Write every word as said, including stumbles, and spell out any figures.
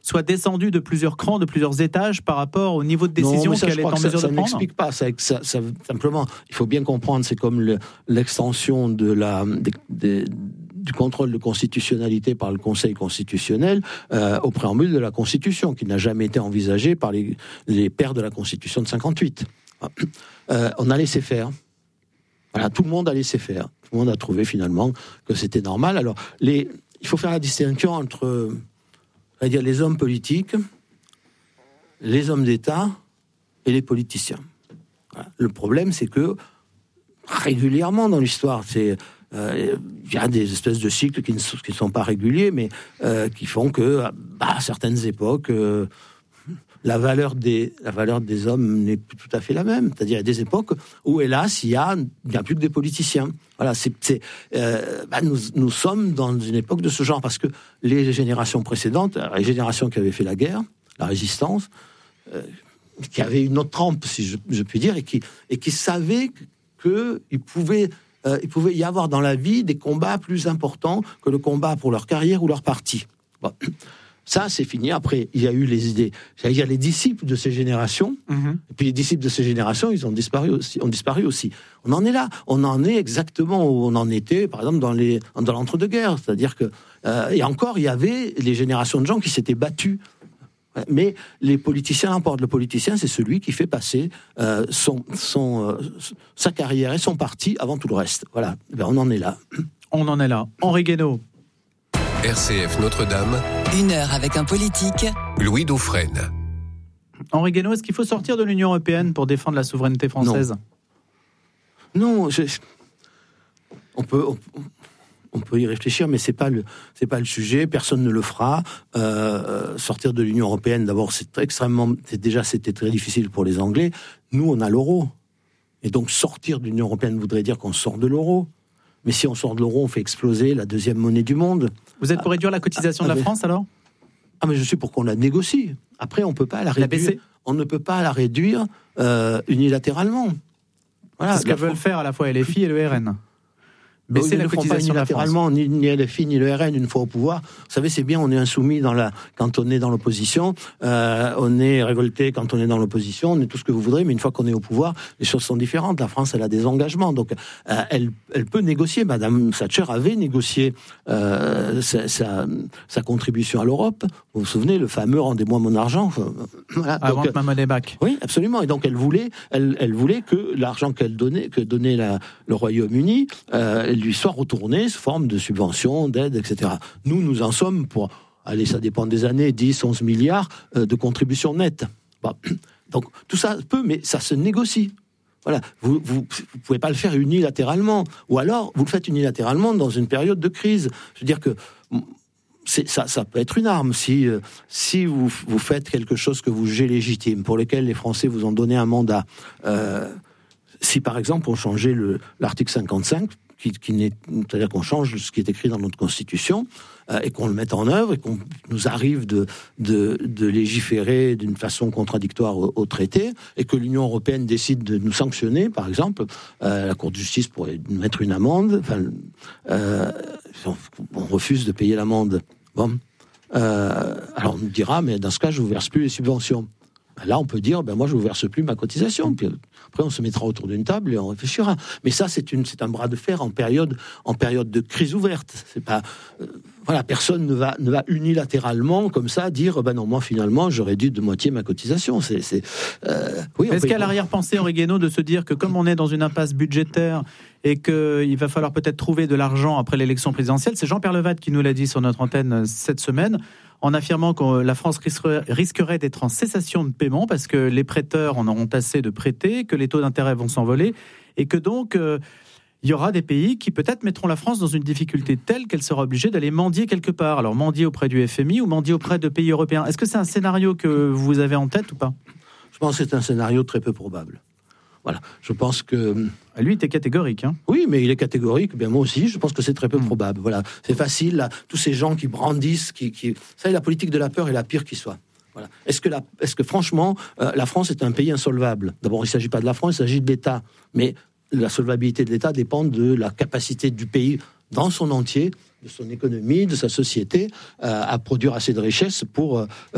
soit descendue de plusieurs crans, de plusieurs étages par rapport au niveau de décision ça, qu'elle est en ça, mesure ça de prendre. Ça n'explique pas. Ça, ça, ça, simplement, il faut bien comprendre, c'est comme le, l'extension de la, des, des, du contrôle de constitutionnalité par le Conseil constitutionnel euh, au préambule de la Constitution, qui n'a jamais été envisagé par les, les pères de la Constitution de cinquante-huit. Euh, on a laissé faire. Voilà, tout le monde a laissé faire. Tout le monde a trouvé finalement que c'était normal. Alors, les, il faut faire la distinction entre, on va dire, les hommes politiques, les hommes d'État et les politiciens. Voilà. Le problème, c'est que régulièrement dans l'histoire, c'est il euh, y a des espèces de cycles qui ne sont, qui ne sont pas réguliers, mais euh, qui font que, bah, à certaines époques, euh, la valeur des la valeur des hommes n'est plus tout à fait la même. C'est-à-dire, il y a des époques où, hélas, il y a, il y a plus que des politiciens. Voilà, c'est, c'est euh, bah, nous nous sommes dans une époque de ce genre parce que les générations précédentes, les générations qui avaient fait la guerre, la résistance, euh, qui avaient une autre trempe, si je, je puis dire, et qui et qui savaient que il pouvait Euh, il pouvait y avoir dans la vie des combats plus importants que le combat pour leur carrière ou leur parti. Bon. Ça, c'est fini. Après, il y a eu les idées. Il y a les disciples de ces générations. Mmh. Et puis les disciples de ces générations, ils ont disparu aussi. Ont disparu aussi. On en est là. On en est exactement où on en était, par exemple, dans, les, dans l'entre-deux-guerres. C'est-à-dire que... Euh, et encore, il y avait les générations de gens qui s'étaient battus. Mais les politiciens l'emportent. Le politicien, c'est celui qui fait passer euh, son, son, euh, sa carrière et son parti avant tout le reste. Voilà, ben, on en est là. On en est là. Henri Guénaud. R C F Notre-Dame. Une heure avec un politique. Louis Dauphren. Henri Guénaud, est-ce qu'il faut sortir de l'Union européenne pour défendre la souveraineté française ? Non, non je, on peut... On, On peut y réfléchir, mais c'est pas le c'est pas le sujet. Personne ne le fera. Euh, sortir de l'Union européenne, d'abord, c'est extrêmement. C'est déjà, c'était très difficile pour les Anglais. Nous, on a l'euro, et donc sortir de l'Union européenne voudrait dire qu'on sort de l'euro. Mais si on sort de l'euro, on fait exploser la deuxième monnaie du monde. Vous êtes pour réduire la cotisation ah, de la France, alors ? Ah, mais je suis pour qu'on la négocie. Après, on peut pas la réduire. La on ne peut pas la réduire euh, unilatéralement. Voilà. C'est ce que veulent faire à la fois L F I et le R N. Mais ils ne le font pas unilatéralement, ni, ni L F I, ni le R N, une fois au pouvoir. Vous savez, c'est bien, on est insoumis dans la, quand on est dans l'opposition, euh, on est révolté quand on est dans l'opposition, on est tout ce que vous voudrez, mais une fois qu'on est au pouvoir, les choses sont différentes. La France, elle a des engagements, donc euh, elle, elle peut négocier. Madame Thatcher avait négocié euh, sa, sa, sa contribution à l'Europe. Vous vous souvenez, le fameux « Rendez-moi mon argent ». Voilà. Avant que ma monnaie back. Oui, absolument. Et donc, elle voulait, elle, elle voulait que l'argent qu'elle donnait, que donnait la, le Royaume-Uni, euh, lui soit retourné sous forme de subventions, d'aides, et cetera. Nous, nous en sommes pour, allez, ça dépend des années, dix, onze milliards euh, de contributions nettes. Bon. Donc, tout ça peut, mais ça se négocie. Voilà. Vous, vous, vous pouvez pas le faire unilatéralement. Ou alors, vous le faites unilatéralement dans une période de crise. Je veux dire que, c'est, ça, ça peut être une arme. Si, euh, si vous, vous faites quelque chose que vous jugez légitime, pour lequel les Français vous ont donné un mandat, euh, si par exemple on changeait le, l'article cinquante-cinq, Qui, qui n'est, c'est-à-dire qu'on change ce qui est écrit dans notre Constitution euh, et qu'on le mette en œuvre et qu'on nous arrive de, de, de légiférer d'une façon contradictoire au, au traité et que l'Union européenne décide de nous sanctionner, par exemple, euh, la Cour de justice pourrait nous mettre une amende, enfin, euh, on, on refuse de payer l'amende. Bon, euh, alors on nous dira, mais dans ce cas, je vous verse plus les subventions. Là, on peut dire, ben moi, je ne vous verse plus ma cotisation. Puis après, on se mettra autour d'une table et on réfléchira. Mais ça, c'est, une, c'est un bras de fer en période, en période de crise ouverte. C'est pas, euh, voilà, personne ne va, ne va unilatéralement, comme ça, dire, ben non, moi, finalement, je réduis de moitié ma cotisation. C'est, c'est, euh, oui, Est-ce qu'il y a l'arrière-pensée, Henri Guénaud, de se dire que comme on est dans une impasse budgétaire et qu'il va falloir peut-être trouver de l'argent après l'élection présidentielle, c'est Jean-Pierre Levade qui nous l'a dit sur notre antenne cette semaine, en affirmant que la France risquerait d'être en cessation de paiement parce que les prêteurs en auront assez de prêter, que les taux d'intérêt vont s'envoler et que donc euh, il y aura des pays qui peut-être mettront la France dans une difficulté telle qu'elle sera obligée d'aller mendier quelque part. Alors mendier auprès du F M I ou mendier auprès de pays européens. Est-ce que c'est un scénario que vous avez en tête ou pas ? Je pense que c'est un scénario très peu probable. Voilà, je pense que... Lui, il est catégorique. Hein. Oui, mais il est catégorique. Bien, moi aussi, je pense que c'est très peu mmh. probable. Voilà, c'est facile, là, tous ces gens qui brandissent, qui, qui... ça, la politique de la peur est la pire qui soit. Voilà. Est-ce que, la... Est-ce que franchement, euh, la France est un pays insolvable ? D'abord, il ne s'agit pas de la France, il s'agit de l'État. Mais la solvabilité de l'État dépend de la capacité du pays dans son entier, de son économie, de sa société, euh, à produire assez de richesses pour... Euh,